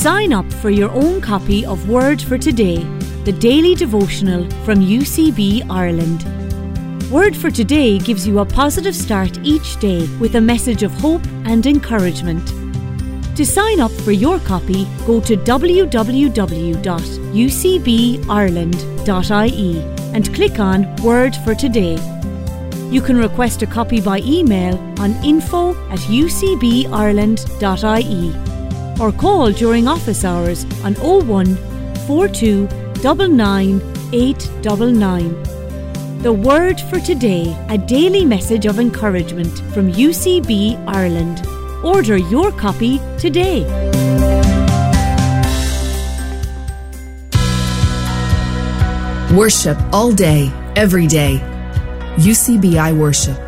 sign up for your own copy of Word for Today, the daily devotional from UCB Ireland. Word for Today gives you a positive start each day with a message of hope and encouragement. To sign up for your copy, go to www.ucbireland.ie and click on Word for Today. You can request a copy by email on info@ucbireland.ie or call during office hours on 01 42 99 899. The Word for Today, a daily message of encouragement from UCB Ireland. Order your copy today. Worship all day, every day. UCBI Worship.